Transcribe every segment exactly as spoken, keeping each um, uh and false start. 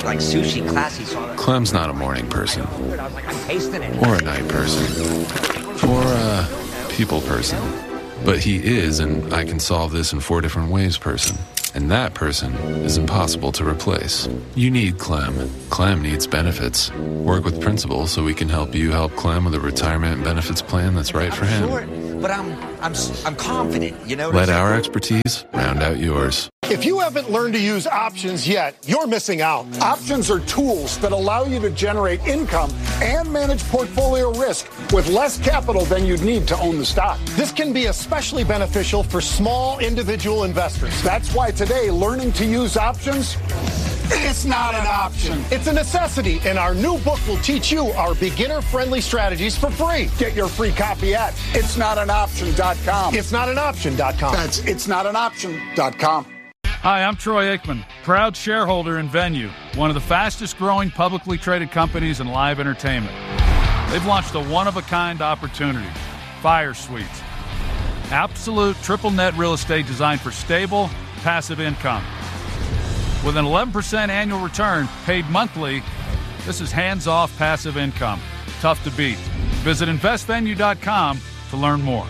like sushi, classy. So Clem's not a morning person. I was like, I'm tasting it. Or a night person. Or a people person. But he is an I can solve this in four different ways person. And that person is impossible to replace. You need Clem. Clem needs benefits. Work with Principal so we can help you help Clem with a retirement and benefits plan that's right for him. Sure, but I'm I'm I'm confident, you know. Let our expertise round out yours. If you haven't learned to use options yet, you're missing out. Options are tools that allow you to generate income and manage portfolio risk with less capital than you'd need to own the stock. This can be especially beneficial for small individual investors. That's why today, learning to use options, it's not an option. It's a necessity, and our new book will teach you our beginner-friendly strategies for free. Get your free copy at it's not an option dot com. it's not an option dot com. That's it's not an option dot com. Hi, I'm Troy Aikman, proud shareholder in Venue, one of the fastest-growing publicly traded companies in live entertainment. They've launched a one-of-a-kind opportunity, Fire Suites. Absolute triple-net real estate designed for stable, passive income. With an eleven percent annual return paid monthly, this is hands-off passive income. Tough to beat. Visit invest venue dot com to learn more.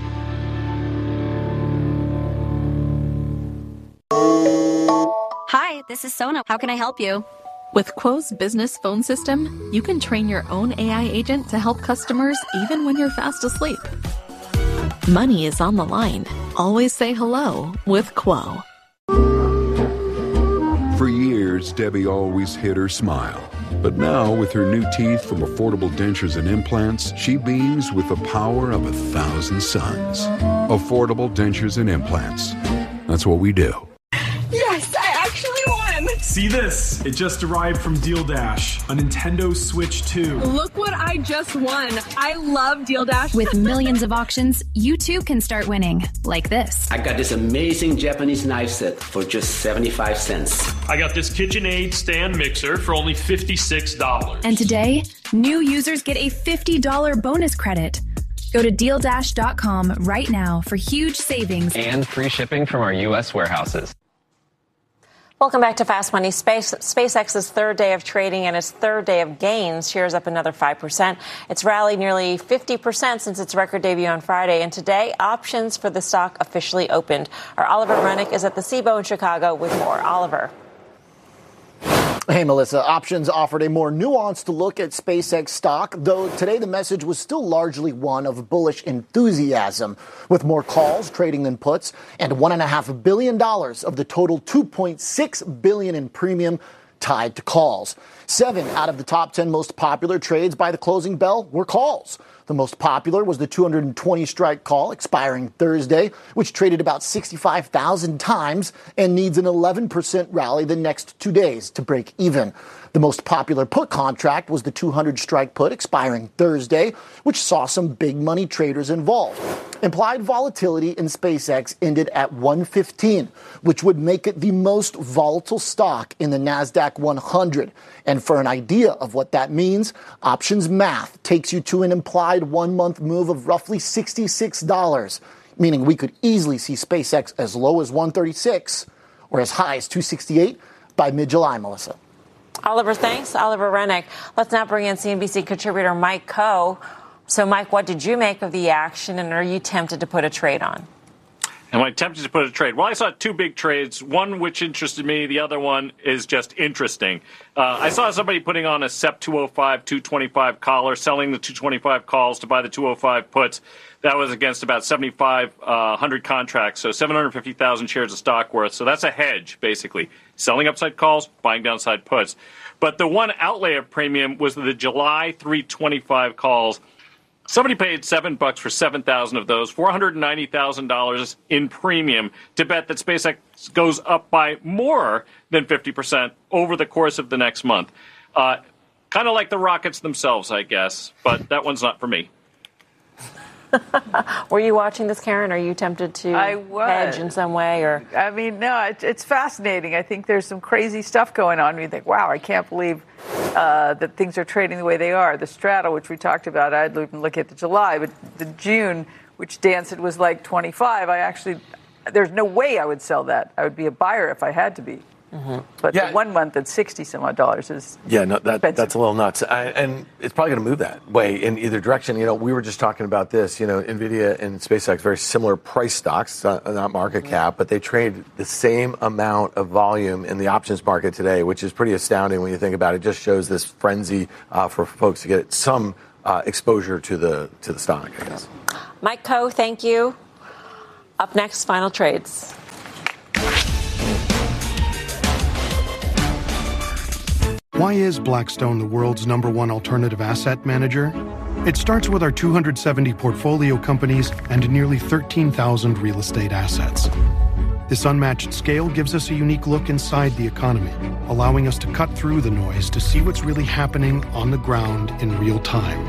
Hi, this is Sona. How can I help you? With Quo's business phone system, you can train your own A I agent to help customers even when you're fast asleep. Money is on the line. Always say hello with Quo. For years, Debbie always hid her smile. But now, with her new teeth from Affordable Dentures and Implants, she beams with the power of a thousand suns. Affordable Dentures and Implants. That's what we do. Yes, I actually won! See this? It just arrived from Deal Dash, a Nintendo Switch two. Look what I just won. I love Deal Dash. With millions of auctions, you too can start winning, like this. I got this amazing Japanese knife set for just seventy-five cents. I got this KitchenAid stand mixer for only fifty-six dollars. And today, new users get a fifty dollars bonus credit. Go to deal dash dot com right now for huge savings and free shipping from our U S warehouses. Welcome back to Fast Money. Space, SpaceX's third day of trading and its third day of gains. Shares up another five percent. It's rallied nearly fifty percent since its record debut on Friday. And today, options for the stock officially opened. Our Oliver Rennick is at the C B O in Chicago with more. Oliver. Hey, Melissa. Options offered a more nuanced look at SpaceX stock, though today the message was still largely one of bullish enthusiasm, with more calls trading than puts and one point five billion dollars of the total two point six billion dollars in premium tied to calls. Seven out of the top ten most popular trades by the closing bell were calls. The most popular was the two hundred twenty strike call expiring Thursday, which traded about sixty-five thousand times and needs an eleven percent rally the next two days to break even. The most popular put contract was the two hundred strike put expiring Thursday, which saw some big money traders involved. Implied volatility in SpaceX ended at one fifteen, which would make it the most volatile stock in the NASDAQ one hundred. And for an idea of what that means, options math takes you to an implied one-month move of roughly sixty-six dollars, meaning we could easily see SpaceX as low as one thirty-six or as high as two sixty-eight by mid-July, Melissa. Oliver, thanks. Oliver Rennick. Let's now bring in C N B C contributor Mike Coe. So, Mike, what did you make of the action, and are you tempted to put a trade on? Am I tempted to put a trade? Well, I saw two big trades, one which interested me. The other one is just interesting. Uh, I saw somebody putting on a S E P two oh five, two twenty-five collar, selling the two twenty-five calls to buy the two oh five puts. That was against about seventy-five hundred contracts, so seven hundred fifty thousand shares of stock worth. So that's a hedge, basically. Selling upside calls, buying downside puts. But the one outlay of premium was the July three twenty-five calls. Somebody paid seven bucks for seven thousand of those, four hundred ninety thousand dollars in premium to bet that SpaceX goes up by more than fifty percent over the course of the next month. Uh, kind of like the rockets themselves, I guess, but that one's not for me. Were you watching this, Karen? Are you tempted to I was. hedge in some way? Or I mean, no, it, it's fascinating. I think there's some crazy stuff going on. You think, wow, I can't believe uh, that things are trading the way they are. The Straddle, which we talked about, I'd even look at the July, but the June, which Dan said was like twenty-five, I actually, there's no way I would sell that. I would be a buyer if I had to be. Mm-hmm. But yeah. the one month at sixty some odd dollars is yeah, no, that, expensive. That's a little nuts. I, and it's probably going to move that way in either direction. You know, we were just talking about this. You know, NVIDIA and SpaceX, very similar price stocks, uh, not market mm-hmm. cap, but they trade the same amount of volume in the options market today, which is pretty astounding when you think about it. It just shows this frenzy uh, for folks to get some uh, exposure to the to the stock, I guess. Mike Coe, thank you. Up next, final trades. Why is Blackstone the world's number one alternative asset manager? It starts with our two hundred seventy portfolio companies and nearly thirteen thousand real estate assets. This unmatched scale gives us a unique look inside the economy, allowing us to cut through the noise to see what's really happening on the ground in real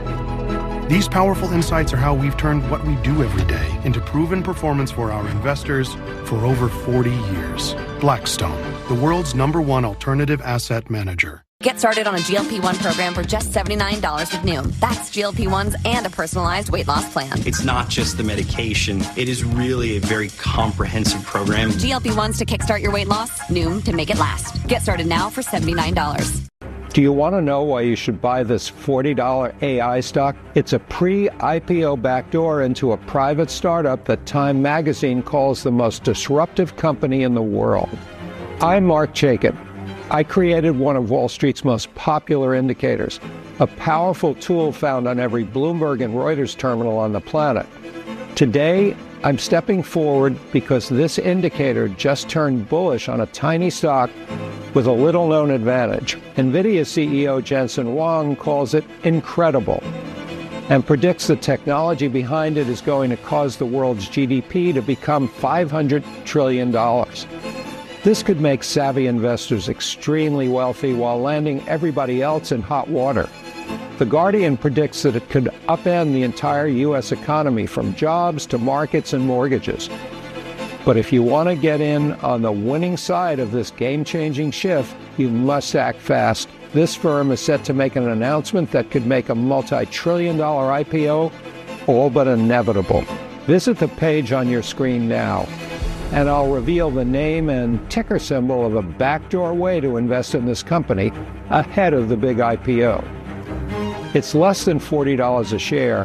time. These powerful insights are how we've turned what we do every day into proven performance for our investors for over forty years. Blackstone, the world's number one alternative asset manager. Get started on a G L P one program for just seventy-nine dollars with Noom. That's G L P ones and a personalized weight loss plan. It's not just the medication. It is really a very comprehensive program. G L P ones to kickstart your weight loss, Noom to make it last. Get started now for seventy-nine dollars. Do you want to know why you should buy this forty dollars A I stock? It's a pre-I P O backdoor into a private startup that Time Magazine calls the most disruptive company in the world. I'm Mark Chaikin. I created one of Wall Street's most popular indicators, a powerful tool found on every Bloomberg and Reuters terminal on the planet. Today, I'm stepping forward because this indicator just turned bullish on a tiny stock with a little-known advantage. NVIDIA C E O Jensen Huang calls it incredible and predicts the technology behind it is going to cause the world's G D P to become five hundred trillion dollars. This could make savvy investors extremely wealthy while landing everybody else in hot water. The Guardian predicts that it could upend the entire U S economy from jobs to markets and mortgages. But if you want to get in on the winning side of this game-changing shift, you must act fast. This firm is set to make an announcement that could make a multi-trillion dollar I P O all but inevitable. Visit the page on your screen now, and I'll reveal the name and ticker symbol of a backdoor way to invest in this company ahead of the big I P O. It's less than forty dollars a share.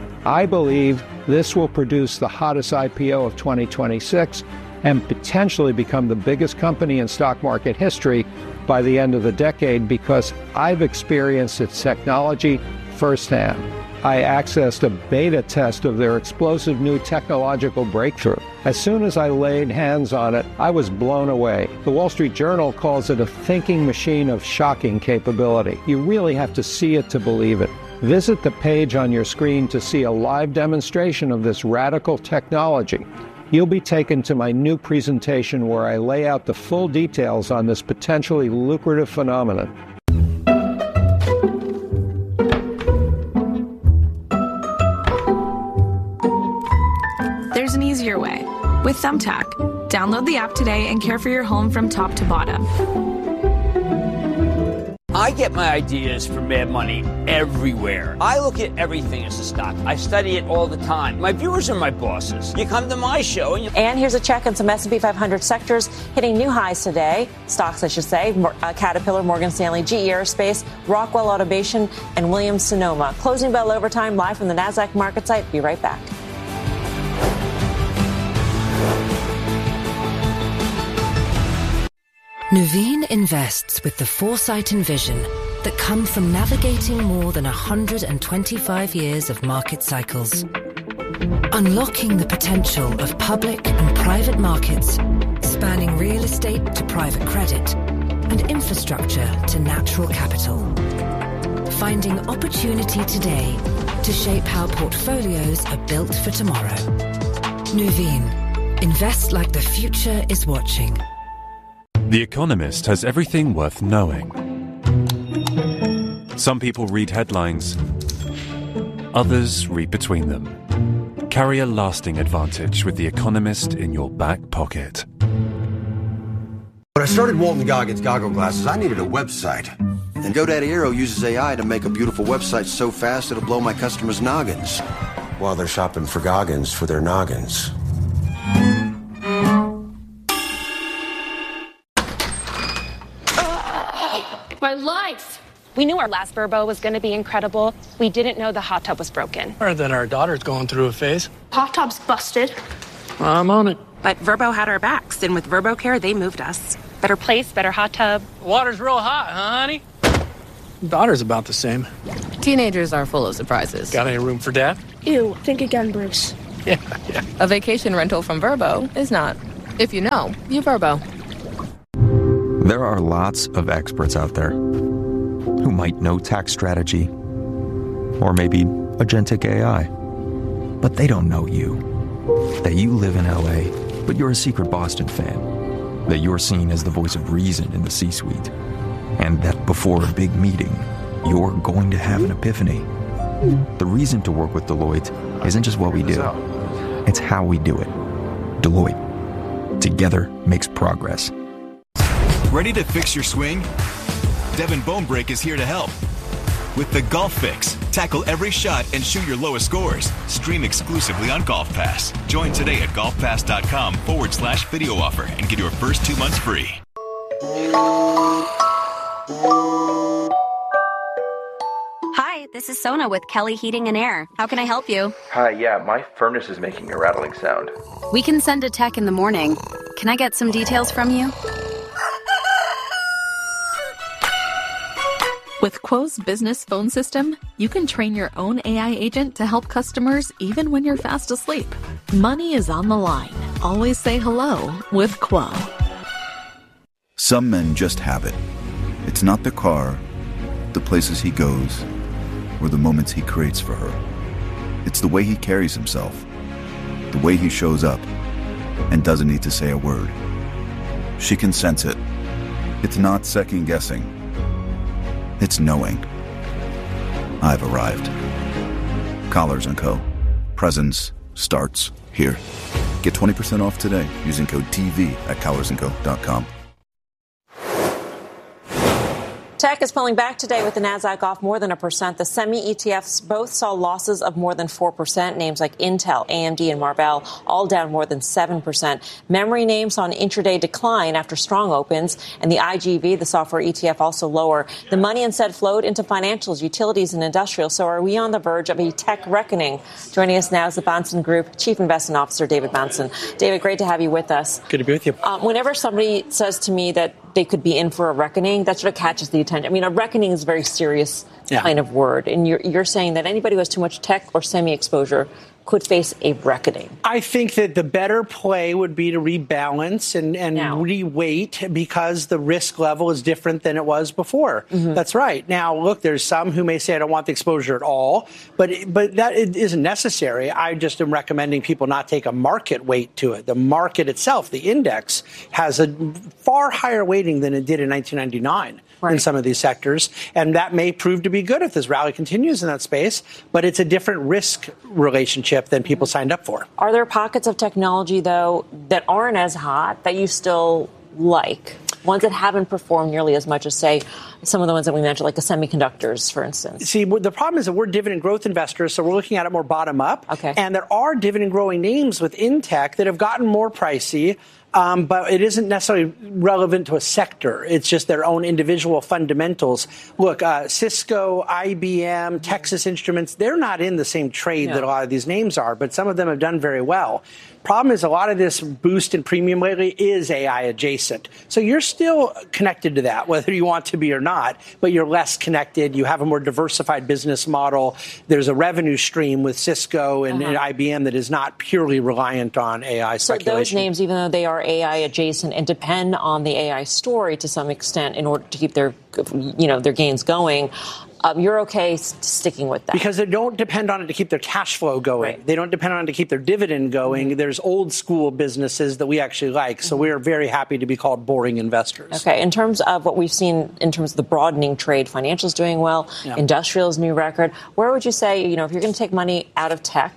I believe this will produce the hottest I P O of twenty twenty-six and potentially become the biggest company in stock market history by the end of the decade because I've experienced its technology firsthand. I accessed a beta test of their explosive new technological breakthrough. As soon as I laid hands on it, I was blown away. The Wall Street Journal calls it a thinking machine of shocking capability. You really have to see it to believe it. Visit the page on your screen to see a live demonstration of this radical technology. You'll be taken to my new presentation where I lay out the full details on this potentially lucrative phenomenon. There's an easier way. With Thumbtack. Download the app today and care for your home from top to bottom. I get my ideas from Mad Money everywhere. I look at everything as a stock. I study it all the time. My viewers are my bosses. You come to my show and you... And here's a check on some S and P five hundred sectors hitting new highs today. Stocks, I should say. Uh, Caterpillar, Morgan Stanley, G E Aerospace, Rockwell Automation, and Williams-Sonoma. Closing bell overtime live from the NASDAQ market site. Be right back. Nuveen invests with the foresight and vision that come from navigating more than one hundred twenty-five years of market cycles. Unlocking the potential of public and private markets, spanning real estate to private credit and infrastructure to natural capital. Finding opportunity today to shape how portfolios are built for tomorrow. Nuveen. Invest like the future is watching. The Economist has everything worth knowing. Some people read headlines, others read between them. Carry a lasting advantage with The Economist in your back pocket. When I started Walton Goggins Goggle Glasses, I needed a website. And GoDaddy Aero uses A I to make a beautiful website so fast it'll blow my customers' noggins while they're shopping for Goggins for their noggins. My life! We knew our last Vrbo was going to be incredible. We didn't know the hot tub was broken. Or that our daughter's going through a phase. Hot tub's busted. I'm on it. But Vrbo had our backs, and with Vrbo Care, they moved us. Better place, better hot tub. Water's real hot, huh, honey? Daughter's about the same. Teenagers are full of surprises. Got any room for dad? Ew, think again, Bruce. Yeah, yeah. A vacation rental from Vrbo is not. If you know, you Vrbo. There are lots of experts out there who might know tax strategy or maybe agentic A I, but they don't know you. That you live in L A, but you're a secret Boston fan. That you're seen as the voice of reason in the C-suite. And that before a big meeting, you're going to have an epiphany. The reason to work with Deloitte isn't just what we do, it's how we do it. Deloitte. Together makes progress. Ready to fix your swing? Devin Bonebreak is here to help. With the Golf Fix, tackle every shot and shoot your lowest scores. Stream exclusively on Golf Pass. Join today at golfpass.com forward slash video offer and get your first two months free. Hi, this is Sona with Kelly Heating and Air. How can I help you? Hi, yeah, my furnace is making a rattling sound. We can send a tech in the morning. Can I get some details from you? With Quo's business phone system, you can train your own A I agent to help customers even when you're fast asleep. Money is on the line. Always say hello with Quo. Some men just have it. It's not the car, the places he goes, or the moments he creates for her. It's the way he carries himself, the way he shows up, and doesn't need to say a word. She can sense it. It's not second guessing. It's knowing. I've arrived. Collars and Co. Presence starts here. Get twenty percent off today using code T V at collars and co dot com. Tech is pulling back today with the Nasdaq off more than a percent. The semi-E T Fs both saw losses of more than four percent. Names like Intel, A M D, and Marvell all down more than seven percent. Memory names saw an intraday decline after strong opens, and the I G V, the software E T F, also lower. The money instead flowed into financials, utilities, and industrial. So are we on the verge of a tech reckoning? Joining us now is the Bahnsen Group Chief Investment Officer, David Bahnsen. David, great to have you with us. Good to be with you. Um, whenever somebody says to me that they could be in for a reckoning, that sort of catches the attention. I mean, a reckoning is a very serious yeah. kind of word. And you're, you're saying that anybody who has too much tech or semi-exposure could face a reckoning. I think that the better play would be to rebalance and, and reweight because the risk level is different than it was before. Mm-hmm. That's right. Now, look, there's some who may say I don't want the exposure at all, but but that isn't necessary. I just am recommending people not take a market weight to it. The market itself, the index, has a far higher weighting than it did in nineteen ninety-nine. Right. In some of these sectors. And that may prove to be good if this rally continues in that space, but it's a different risk relationship than people signed up for. Are there pockets of technology, though, that aren't as hot that you still like? Ones that haven't performed nearly as much as, say, some of the ones that we mentioned, like the semiconductors, for instance. See, the problem is that we're dividend growth investors, so we're looking at it more bottom up. Okay. And there are dividend growing names within tech that have gotten more pricey. Um, but it isn't necessarily relevant to a sector. It's just their own individual fundamentals. Look, uh, Cisco, I B M, Texas Instruments, they're not in the same trade no. that a lot of these names are, but some of them have done very well. Problem is a lot of this boost in premium lately is A I adjacent. So you're still connected to that, whether you want to be or not, but you're less connected. You have a more diversified business model. There's a revenue stream with Cisco and, uh-huh. and I B M that is not purely reliant on A I so speculation. So those names, even though they are A I adjacent and depend on the A I story to some extent in order to keep their, you know, their gains going, Um, you're okay sticking with that. Because they don't depend on it to keep their cash flow going. Right. They don't depend on it to keep their dividend going. Mm-hmm. There's old school businesses that we actually like. So mm-hmm. we're very happy to be called boring investors. Okay. In terms of what we've seen in terms of the broadening trade, financials doing well, yeah. industrials new record. Where would you say, you know, if you're going to take money out of tech,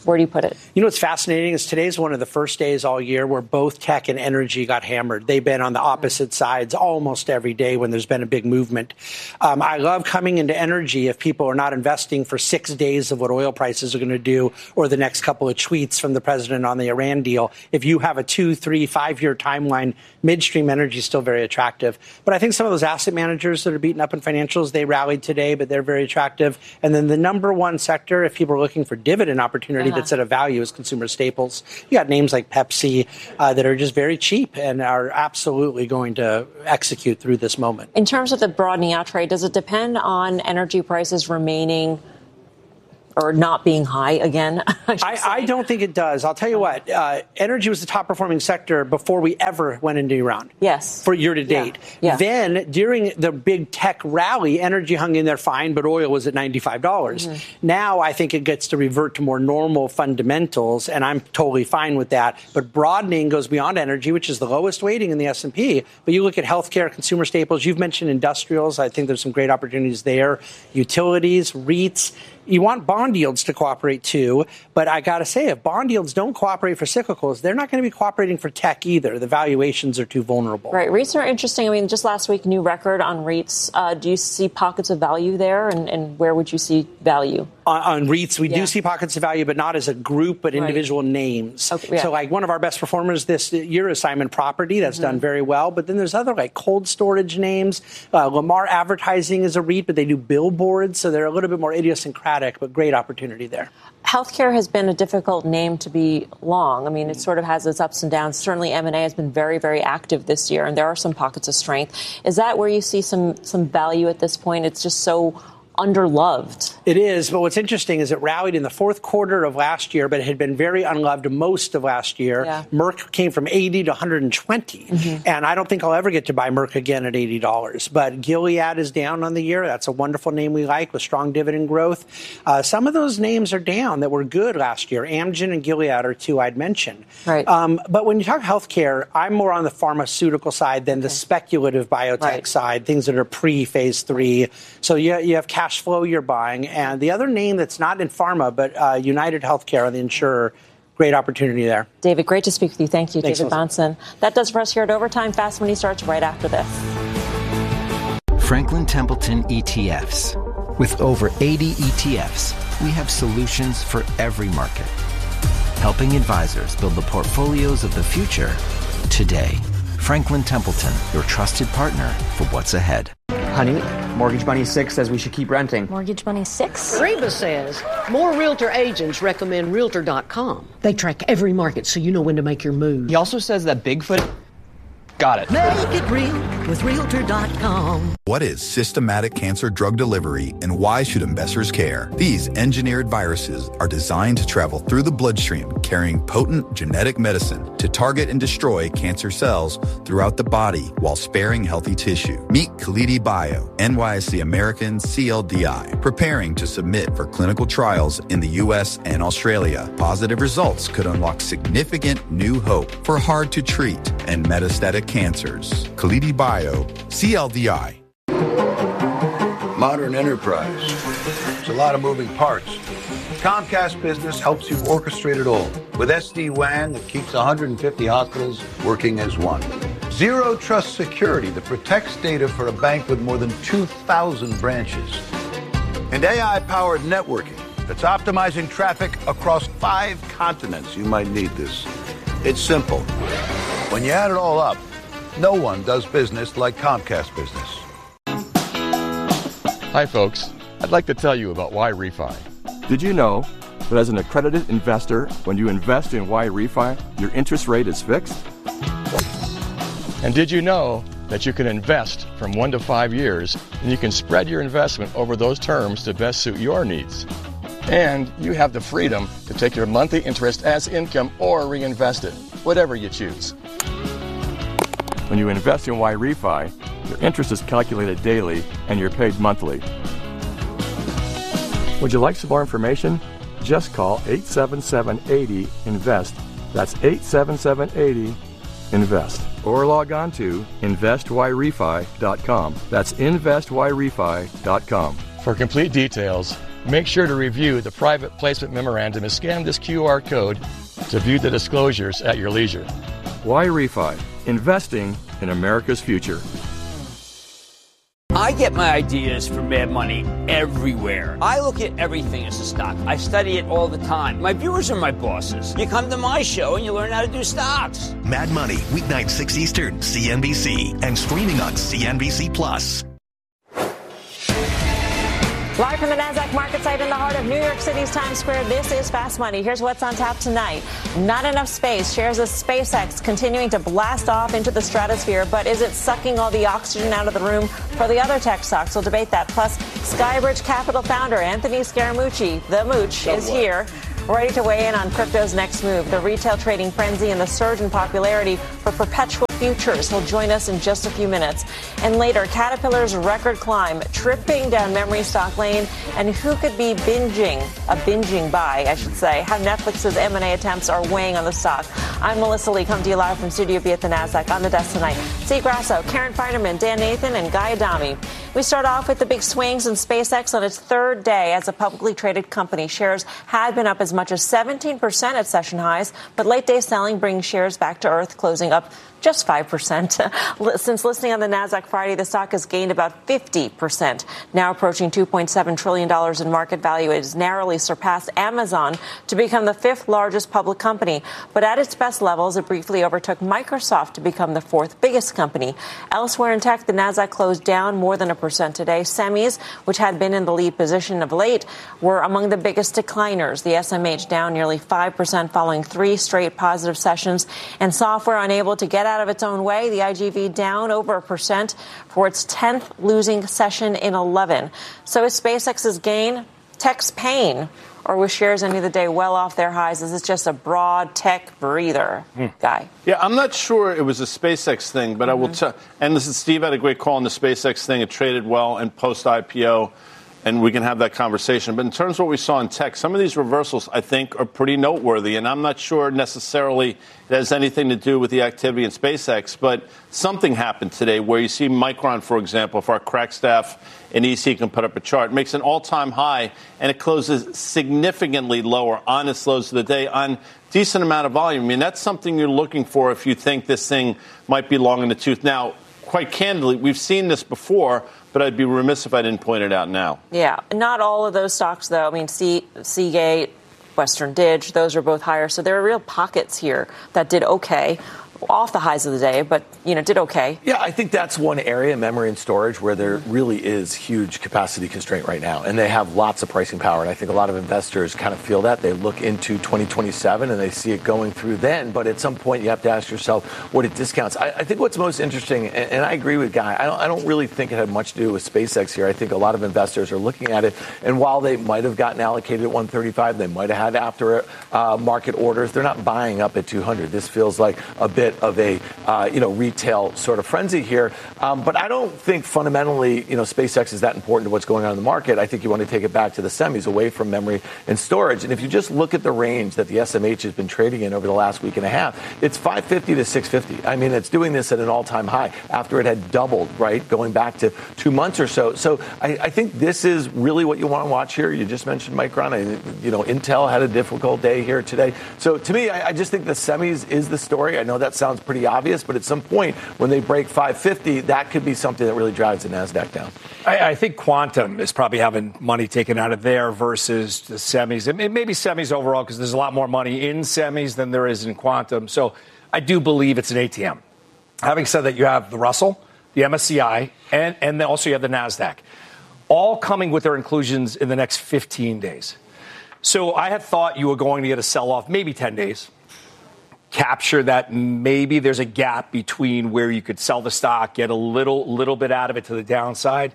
Where do you put it? You know what's fascinating is today's one of the first days all year where both tech and energy got hammered. They've been on the opposite sides almost every day when there's been a big movement. Um, I love coming into energy if people are not investing for six days of what oil prices are going to do or the next couple of tweets from the president on the Iran deal. If you have a two, three, five-year timeline, midstream energy is still very attractive. But I think some of those asset managers that are beaten up in financials, they rallied today, but they're very attractive. And then the number one sector, if people are looking for dividend opportunity, uh-huh. that's at a value is consumer staples. You got names like Pepsi uh, that are just very cheap and are absolutely going to execute through this moment. In terms of the broadening out trade, does it depend on energy prices remaining or not being high again? I, I, I don't think it does. I'll tell you what, uh, energy was the top performing sector before we ever went into Iran. Yes. For year to date. Yeah. Yeah. Then during the big tech rally, energy hung in there fine, but oil was at ninety-five dollars. Mm-hmm. Now I think it gets to revert to more normal fundamentals, and I'm totally fine with that. But broadening goes beyond energy, which is the lowest weighting in the S and P. But you look at healthcare, consumer staples, you've mentioned industrials. I think there's some great opportunities there. Utilities, REITs. You want bond yields to cooperate, too. But I got to say, if bond yields don't cooperate for cyclicals, they're not going to be cooperating for tech either. The valuations are too vulnerable. Right. REITs are interesting. I mean, just last week, new record on REITs. Uh, do you see pockets of value there? And, and where would you see value? On, on REITs, we yeah. do see pockets of value, but not as a group, but individual right. names. Okay, yeah. So, like, one of our best performers this year is Simon Property. That's mm-hmm. done very well. But then there's other, like, cold storage names. Uh, Lamar Advertising is a REIT, but they do billboards. So they're a little bit more idiosyncratic, but great opportunity there. Healthcare has been a difficult name to be long. I mean, it sort of has its ups and downs. Certainly M and A has been very, very active this year, and there are some pockets of strength. Is that where you see some some value at this point? It's just so underloved. It is, but what's interesting is it rallied in the fourth quarter of last year, but it had been very unloved most of last year. Yeah. Merck came from eighty to one hundred twenty, mm-hmm. and I don't think I'll ever get to buy Merck again at eighty dollars. But Gilead is down on the year. That's a wonderful name we like with strong dividend growth. Uh, some of those names are down that were good last year. Amgen and Gilead are two I'd mention. Right. Um, but when you talk healthcare, I'm more on the pharmaceutical side than okay. the speculative biotech right. side, things that are pre-phase three. So you, you have cash flow you're buying. And the other name that's not in pharma, but uh, United Healthcare, the insurer, great opportunity there. David, great to speak with you. Thank you, Thanks, David Bahnsen. That does for us here at Overtime. Fast Money starts right after this. Franklin Templeton E T Fs. With over eighty E T Fs, we have solutions for every market, helping advisors build the portfolios of the future today. Franklin Templeton, your trusted partner for what's ahead. Honey, Mortgage Money six says we should keep renting. Mortgage Money six? Reba says more realtor agents recommend realtor dot com. They track every market so you know when to make your move. He also says that Bigfoot... Got it. Make it real with realtor dot com. What is systematic cancer drug delivery and why should investors care? These engineered viruses are designed to travel through the bloodstream, carrying potent genetic medicine to target and destroy cancer cells throughout the body while sparing healthy tissue. Meet Kalidi Bio, N Y S E American C L D I, preparing to submit for clinical trials in the U S and Australia. Positive results could unlock significant new hope for hard-to-treat and metastatic cancers. Kalidi Bio, C L D I. Modern enterprise. It's a lot of moving parts. Comcast Business helps you orchestrate it all with S D WAN that keeps one hundred fifty hospitals working as one. Zero Trust Security that protects data for a bank with more than two thousand branches. And A I-powered networking that's optimizing traffic across five continents. You might need this. It's simple. When you add it all up, no one does business like Comcast Business. Hi, folks. I'd like to tell you about Y-Refi. Did you know that as an accredited investor, when you invest in Y-Refi, your interest rate is fixed? And did you know that you can invest from one to five years, and you can spread your investment over those terms to best suit your needs? And you have the freedom to take your monthly interest as income or reinvest it, whatever you choose. When you invest in Y-Refi, your interest is calculated daily and you're paid monthly. Would you like some more information? Just call eight seven seven, eight zero, INVEST. That's eight seven seven, eight zero, INVEST. Or log on to invest y refi dot com. That's invest y refi dot com. For complete details, Make sure to review the private placement memorandum and scan this Q R code to view the disclosures at your leisure. Y-Refi, investing in America's future. I get my ideas from Mad Money everywhere. I look at everything as a stock. I study it all the time. My viewers are my bosses. You come to my show and you learn how to do stocks. Mad Money, weeknight six Eastern, C N B C, and streaming on C N B C Plus. Live from the NASDAQ market site in the heart of New York City's Times Square, this is Fast Money. Here's what's on tap tonight. Not enough space. Shares of SpaceX continuing to blast off into the stratosphere, but is it sucking all the oxygen out of the room for the other tech stocks? We'll debate that. Plus, Skybridge Capital founder Anthony Scaramucci, the Mooch, is here, ready to weigh in on crypto's next move, the retail trading frenzy and the surge in popularity for perpetual futures. He'll join us in just a few minutes. And later, Caterpillar's record climb, tripping down memory stock lane, and who could be binging, a binging buy, I should say, how Netflix's M and A attempts are weighing on the stock. I'm Melissa Lee, come to you live from Studio B at the NASDAQ. On the desk tonight, Steve Grasso, Karen Feinerman, Dan Nathan, and Guy Adami. We start off with the big swings in SpaceX on its third day as a publicly traded company. Shares had been up as much as seventeen percent at session highs, but late day selling brings shares back to earth, closing up just five percent. Since listing on the NASDAQ Friday, the stock has gained about fifty percent, now approaching two point seven trillion dollars in market value. It has narrowly surpassed Amazon to become the fifth largest public company. But at its best levels, it briefly overtook Microsoft to become the fourth biggest company. Elsewhere in tech, the NASDAQ closed down more than a percent today. Semis, which had been in the lead position of late, were among the biggest decliners. The S M H down nearly five percent following three straight positive sessions. And software unable to get out of its own way, the I G V down over a percent for its tenth losing session in eleven. So is SpaceX's gain tech's pain, or was shares ending the day well off their highs? Is this just a broad tech breather, hmm. Guy? Yeah, I'm not sure it was a SpaceX thing, but mm-hmm. I will tell. And listen, Steve had a great call on the SpaceX thing. It traded well and post I P O. And we can have that conversation. But in terms of what we saw in tech, some of these reversals, I think, are pretty noteworthy. And I'm not sure necessarily it has anything to do with the activity in SpaceX. But something happened today where you see Micron, for example, if our crack staff in E C can put up a chart, makes an all-time high, and it closes significantly lower on its lows of the day on decent amount of volume. I mean, that's something you're looking for if you think this thing might be long in the tooth. Now, quite candidly, we've seen this before, but I'd be remiss if I didn't point it out now. Yeah, not all of those stocks, though. I mean, C- Seagate, Western Dig, those are both higher. So there are real pockets here that did okay. Off the highs of the day, but, you know, did okay. Yeah, I think that's one area, memory and storage, where there really is huge capacity constraint right now. And they have lots of pricing power. And I think a lot of investors kind of feel that. They look into twenty twenty-seven and they see it going through then. But at some point, you have to ask yourself what it discounts. I, I think what's most interesting, and, and I agree with Guy, I don't, I don't really think it had much to do with SpaceX here. I think a lot of investors are looking at it. And while they might have gotten allocated at one thirty-five, they might have had after uh, market orders, they're not buying up at two hundred. This feels like a bit of a uh, you know retail sort of frenzy here, um, but I don't think fundamentally you know SpaceX is that important to what's going on in the market. I think you want to take it back to the semis, away from memory and storage. And if you just look at the range that the S M H has been trading in over the last week and a half, it's five fifty to six fifty. I mean, it's doing this at an all-time high after it had doubled, right, going back to two months or so. So I, I think this is really what you want to watch here. You just mentioned Micron. I, you know, Intel had a difficult day here today. So to me, I, I just think the semis is the story. I know that sounds pretty obvious, but at some point when they break five fifty, that could be something that really drives the NASDAQ down. I, I think quantum is probably having money taken out of there versus the semis. And maybe semis overall, because there's a lot more money in semis than there is in quantum. So I do believe it's an A T M. Having said that, you have the Russell, the M S C I, and, and then also you have the NASDAQ, all coming with their inclusions in the next fifteen days. So I had thought you were going to get a sell-off maybe ten days. Capture that maybe there's a gap between where you could sell the stock, get a little little bit out of it to the downside.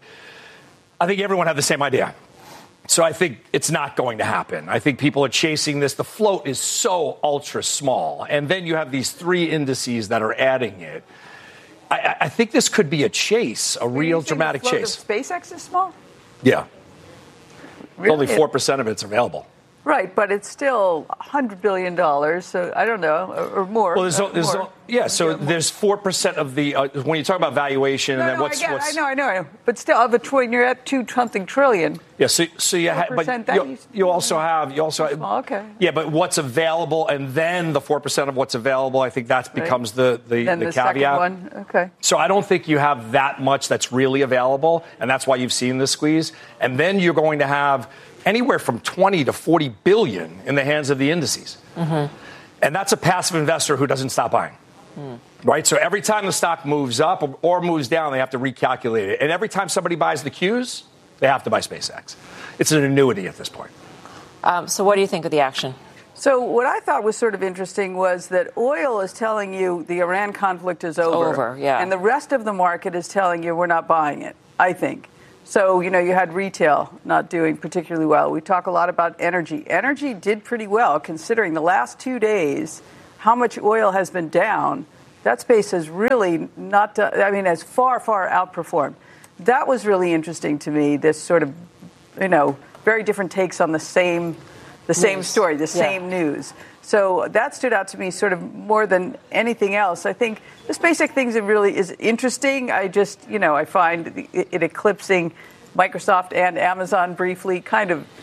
I think everyone had the same idea. So I think it's not going to happen. I think people are chasing this. The float is so ultra small. And then you have these three indices that are adding it. I, I think this could be a chase, a real dramatic the float chase. Of SpaceX is small? Yeah. Really? Only four percent of it's available. Right, but it's still one hundred billion dollars, so I don't know, or, or more. Well, there's, uh, there's more. yeah, so yeah, there's four percent of the, uh, when you talk about valuation no, and then no, what's, I, get, what's... I know, I know, I know, but still, of a trillion, you're at two something trillion. Yeah, so, so you have, but you, you also have, you also have, small, okay. Yeah, but what's available, and then the four percent of what's available, I think that becomes right. the, the, then the, the caveat. Second one. Okay. So I don't think you have that much that's really available, and that's why you've seen this squeeze. And then you're going to have anywhere from twenty to forty billion in the hands of the indices. Mm-hmm. And that's a passive investor who doesn't stop buying. Mm. Right? So every time the stock moves up or, or moves down, they have to recalculate it. And every time somebody buys the Qs, they have to buy SpaceX. It's an annuity at this point. Um, so what do you think of the action? So what I thought was sort of interesting was that oil is telling you the Iran conflict is over. Over, yeah. And the rest of the market is telling you we're not buying it, I think. So, you know, you had retail not doing particularly well. We talk a lot about energy. Energy did pretty well, considering the last two days, how much oil has been down. That space has really not, done, I mean, has far, far outperformed. That was really interesting to me, this sort of, you know, very different takes on the same, the same news. story, the yeah. same news. So that stood out to me sort of more than anything else. I think the SpaceX thing really is interesting. I just, you know, I find it, it eclipsing Microsoft and Amazon briefly kind of,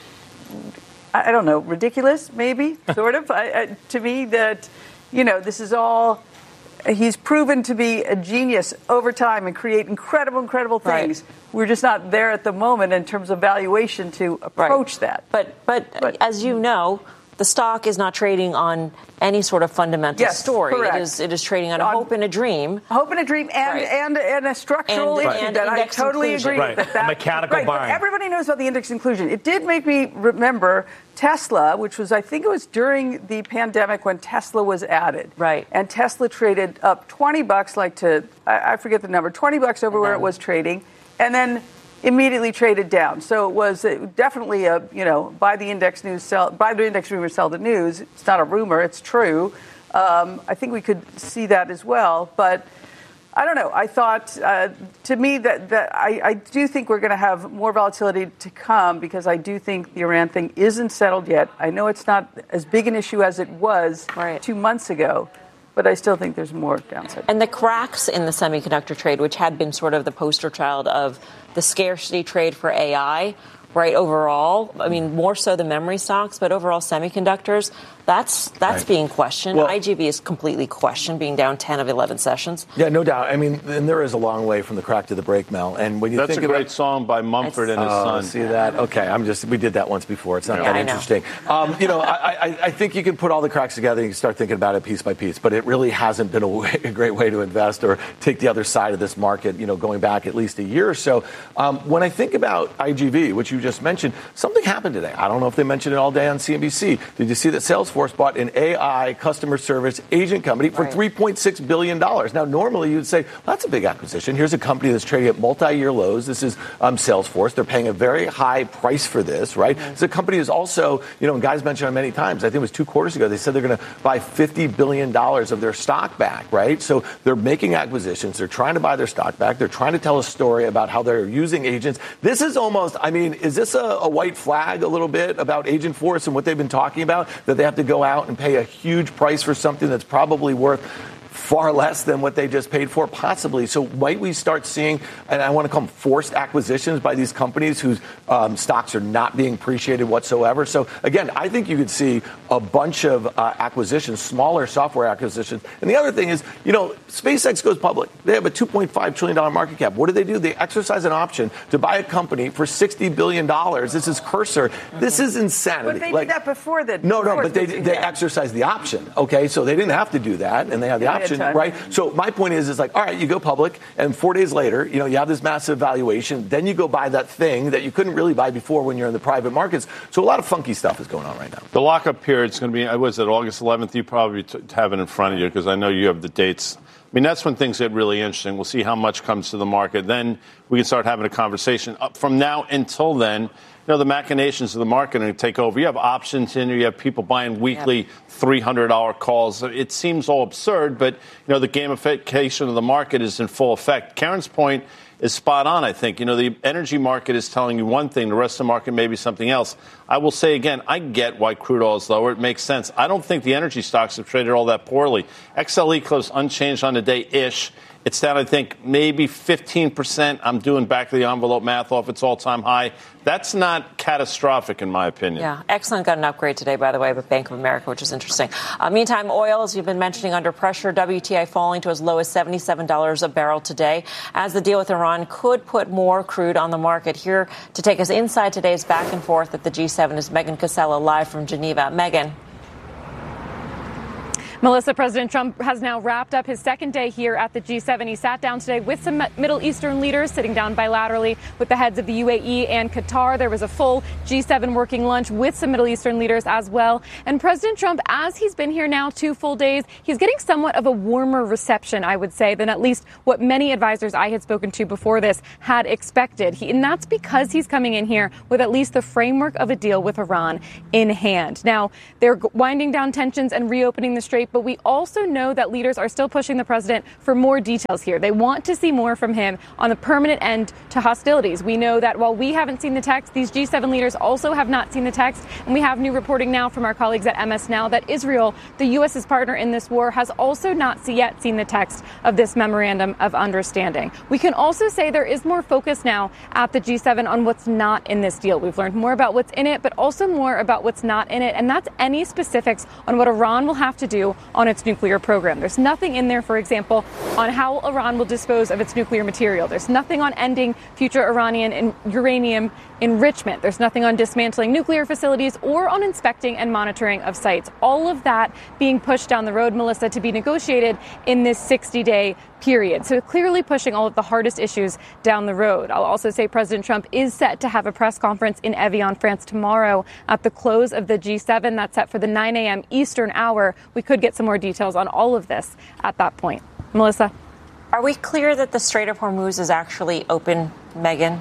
I don't know, ridiculous, maybe, sort of. I, I, to me, that, you know, this is all, he's proven to be a genius over time and create incredible, incredible things. Right. We're just not there at the moment in terms of valuation to approach right. that. But, but, but as you know, the stock is not trading on any sort of fundamental yes, story. Correct. It is it is trading on, on a hope and a dream. Hope and a dream and, right. and, and a structural and, issue and that I totally inclusion. agree right. with. That, a mechanical right, buying. But everybody knows about the index inclusion. It did make me remember Tesla, which was, I think it was during the pandemic when Tesla was added. Right. And Tesla traded up twenty bucks, like to, I, I forget the number, twenty bucks over where it was trading. And then immediately traded down. So it was definitely a, you know, buy the index news, sell, buy the index rumor, sell the news. It's not a rumor, it's true. Um, I think we could see that as well. But I don't know. I thought, uh, to me, that, that I, I do think we're going to have more volatility to come because I do think the Iran thing isn't settled yet. I know it's not as big an issue as it was right. two months ago. But I still think there's more downside. And the cracks in the semiconductor trade, which had been sort of the poster child of the scarcity trade for A I, right, overall, I mean, more so the memory stocks, but overall semiconductors, that's that's right. being questioned. Well, I G B is completely questioned, being down ten of eleven sessions. Yeah, no doubt. I mean, and there is a long way from the crack to the break, Mel. And when you That's think a about, great song by Mumford and his oh, son. See that? Okay, I'm just, we did that once before. It's not yeah, that I interesting. Um, you know, I, I, I think you can put all the cracks together and you can start thinking about it piece by piece, but it really hasn't been a, way, a great way to invest or take the other side of this market, you know, going back at least a year or so. Um, when I think about I G V, which you just mentioned, something happened today. I don't know if they mentioned it all day on C N B C. Did you see that Salesforce bought an A I customer service agent company for right. three point six billion dollars? Now, normally you'd say, well, that's a big acquisition. Here's a company that's trading at multi-year lows. This is um, Salesforce. They're paying a very high price for this, right? Mm-hmm. It's a company is also, you know, and guys mentioned it many times. I think it was two quarters ago. They said they're going to buy fifty billion dollars of their stock back, right? So they're making acquisitions. They're trying to buy their stock back. They're trying to tell a story about how they're using agents. This is almost, I mean, is this a, a white flag a little bit about Agent Force and what they've been talking about, that they have to go out and pay a huge price for something that's probably worth far less than what they just paid for, possibly. So might we start seeing, and I want to call them forced acquisitions by these companies whose um, stocks are not being appreciated whatsoever? So again, I think you could see a bunch of uh, acquisitions, smaller software acquisitions. And the other thing is, you know, SpaceX goes public. They have a two point five trillion dollars market cap. What do they do? They exercise an option to buy a company for sixty billion dollars. This is Cursor. Mm-hmm. This is insanity. But they like, did that before the... No, no, but they they exercised the option. Okay, so they didn't have to do that, and they had the yeah, option. Right. So my point is, is like, all right, you go public, and four days later, you know, you have this massive valuation. Then you go buy that thing that you couldn't really buy before when you're in the private markets. So a lot of funky stuff is going on right now. The lockup period is going to be, was it August eleventh? You probably t- have it in front of you because I know you have the dates. I mean, that's when things get really interesting. We'll see how much comes to the market. Then we can start having a conversation. Up from now until then, you know, the machinations of the market are going to take over. You have options in there. You have people buying weekly yep. three hundred dollars calls. It seems all absurd, but, you know, the gamification of the market is in full effect. Karen's point is spot on, I think. You know, the energy market is telling you one thing. The rest of the market may be something else. I will say again, I get why crude oil is lower. It makes sense. I don't think the energy stocks have traded all that poorly. X L E closed unchanged on the day-ish. It's down, I think, maybe fifteen percent. I'm doing back-of-the-envelope math off its all-time high. That's not catastrophic, in my opinion. Yeah, Exxon got an upgrade today, by the way, but Bank of America, which is interesting. Uh, meantime, oil, as you've been mentioning, under pressure. W T I falling to as low as seventy-seven dollars a barrel today, as the deal with Iran could put more crude on the market. Here to take us inside today's back and forth at the G seven is Megan Casella, live from Geneva. Megan. Melissa, President Trump has now wrapped up his second day here at the G seven. He sat down today with some Middle Eastern leaders, sitting down bilaterally with the heads of the U A E and Qatar. There was a full G seven working lunch with some Middle Eastern leaders as well. And President Trump, as he's been here now two full days, he's getting somewhat of a warmer reception, I would say, than at least what many advisors I had spoken to before this had expected. He, and that's because he's coming in here with at least the framework of a deal with Iran in hand. Now, they're winding down tensions and reopening the Strait, but we also know that leaders are still pushing the president for more details here. They want to see more from him on the permanent end to hostilities. We know that while we haven't seen the text, these G seven leaders also have not seen the text. And we have new reporting now from our colleagues at M S Now that Israel, the U S's partner in this war, has also not yet seen the text of this memorandum of understanding. We can also say there is more focus now at the G seven on what's not in this deal. We've learned more about what's in it, but also more about what's not in it. And that's any specifics on what Iran will have to do on its nuclear program. There's nothing in there, for example, on how Iran will dispose of its nuclear material. There's nothing on ending future Iranian and uranium enrichment. There's nothing on dismantling nuclear facilities or on inspecting and monitoring of sites. All of that being pushed down the road, Melissa, to be negotiated in this sixty-day period. So clearly pushing all of the hardest issues down the road. I'll also say President Trump is set to have a press conference in Evian, France tomorrow at the close of the G seven. That's set for the nine a.m. Eastern hour. We could get some more details on all of this at that point. Melissa? Are we clear that the Strait of Hormuz is actually open, Megan?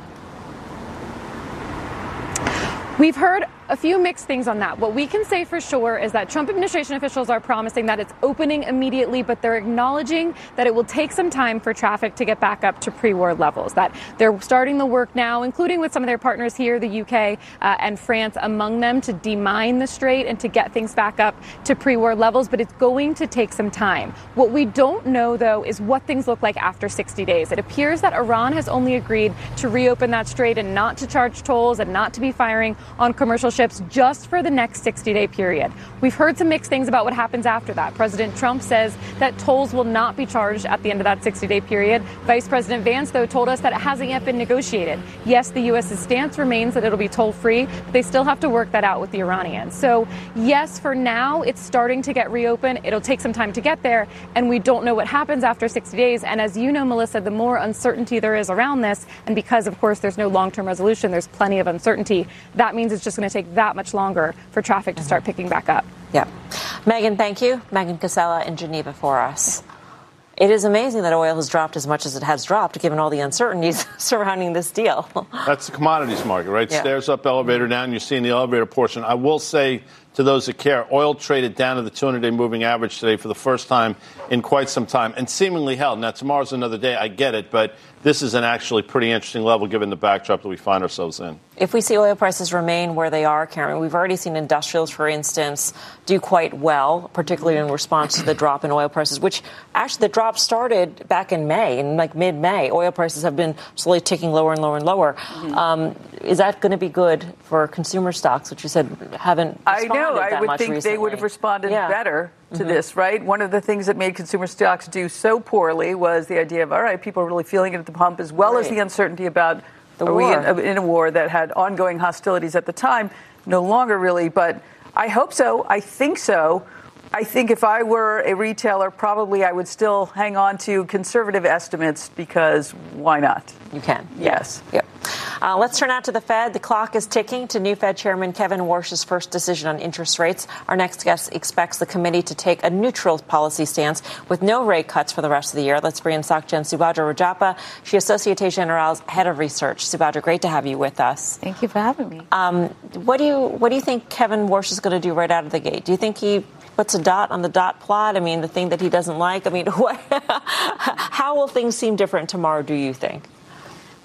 We've heard a few mixed things on that. What we can say for sure is that Trump administration officials are promising that it's opening immediately, but they're acknowledging that it will take some time for traffic to get back up to pre-war levels, that they're starting the work now, including with some of their partners here, the U K uh, and France among them, to demine the strait and to get things back up to pre-war levels, but it's going to take some time. What we don't know, though, is what things look like after sixty days. It appears that Iran has only agreed to reopen that strait and not to charge tolls and not to be firing on commercial ships just for the next sixty-day period. We've heard some mixed things about what happens after that. President Trump says that tolls will not be charged at the end of that sixty-day period. Vice President Vance, though, told us that it hasn't yet been negotiated. Yes, the U S's stance remains that it'll be toll-free, but they still have to work that out with the Iranians. So, yes, for now, it's starting to get reopened. It'll take some time to get there, and we don't know what happens after sixty days. And as you know, Melissa, the more uncertainty there is around this, and because, of course, there's no long-term resolution, there's plenty of uncertainty, that means it's just going to take that much longer for traffic to start picking back up. Yeah. Megan, thank you. Megan Casella in Geneva for us. It is amazing that oil has dropped as much as it has dropped, given all the uncertainties surrounding this deal. That's the commodities market, right? Yeah. Stairs up, elevator down. You're seeing the elevator portion. I will say to those that care, oil traded down to the two hundred day moving average today for the first time in quite some time and seemingly held. Now, tomorrow's another day. I get it, but this is an actually pretty interesting level given the backdrop that we find ourselves in. If we see oil prices remain where they are, Karen, we've already seen industrials, for instance, do quite well, particularly in response to the drop in oil prices, which actually the drop started back in May, in like mid-May. Oil prices have been slowly ticking lower and lower and lower. Mm-hmm. Um, is that going to be good for consumer stocks, which you said haven't responded I know. that I would much think recently? They would have responded yeah. better to mm-hmm. this, right? One of the things that made consumer stocks do so poorly was the idea of, all right, people are really feeling it at the pump, as well right. as the uncertainty about the are war. we in, in a war that had ongoing hostilities at the time. No longer really, but I hope so. I think so. I think if I were a retailer, probably I would still hang on to conservative estimates because why not? You can. Yes. Yep. Uh, let's turn out to the Fed. The clock is ticking to new Fed Chairman Kevin Warsh's first decision on interest rates. Our next guest expects the committee to take a neutral policy stance with no rate cuts for the rest of the year. Let's bring in SocGen Subhadra Rajappa. She is Societe Generale's head of research. Subhadra, great to have you with us. Thank you for having me. Um, what do you what do you think Kevin Warsh is going to do right out of the gate? Do you think he puts a dot on the dot plot? I mean, the thing that he doesn't like. I mean, what, how will things seem different tomorrow, do you think?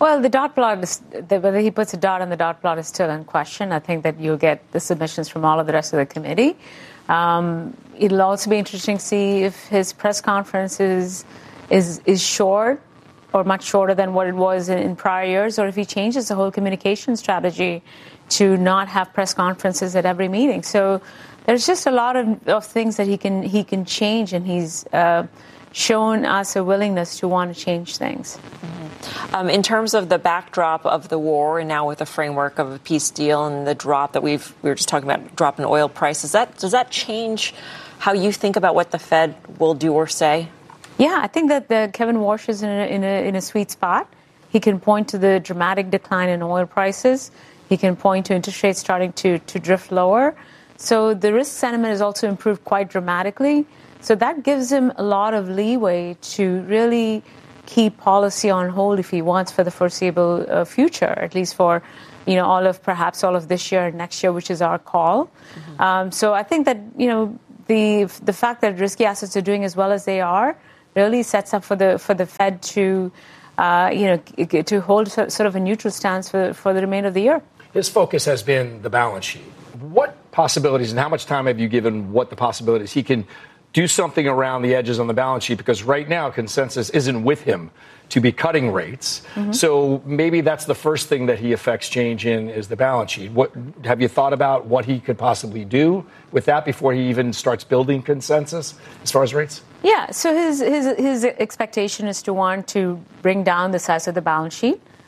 Well, the dot plot is the, whether he puts a dot on the dot plot is still in question. I think that you'll get the submissions from all of the rest of the committee. Um, it'll also be interesting to see if his press conference is is, is short or much shorter than what it was in, in prior years, or if he changes the whole communication strategy to not have press conferences at every meeting. So there's just a lot of, of things that he can he can change, and he's uh, shown us a willingness to want to change things. Mm-hmm. Um, in terms of the backdrop of the war, and now with the framework of a peace deal and the drop that we've we were just talking about, drop in oil prices, that does that change how you think about what the Fed will do or say? Yeah, I think that the Kevin Warsh is in a, in a in a sweet spot. He can point to the dramatic decline in oil prices. He can point to interest rates starting to, to drift lower. So the risk sentiment has also improved quite dramatically. So that gives him a lot of leeway to really keep policy on hold if he wants for the foreseeable uh, future, at least for, you know, all of perhaps all of this year and next year, which is our call. Mm-hmm. Um, so I think that, you know, the the fact that risky assets are doing as well as they are really sets up for the for the Fed to, uh, you know, to hold sort of a neutral stance for, for the remainder of the year. His focus has been the balance sheet. What possibilities and how much time have you given what the possibilities? He can do something around the edges on the balance sheet, because right now consensus isn't with him to be cutting rates. Mm-hmm. So maybe that's the first thing that he affects change in is the balance sheet. What have you thought about what he could possibly do with that before he even starts building consensus as far as rates? Yeah, so his his his expectation is to want to bring down the size of the balance sheet.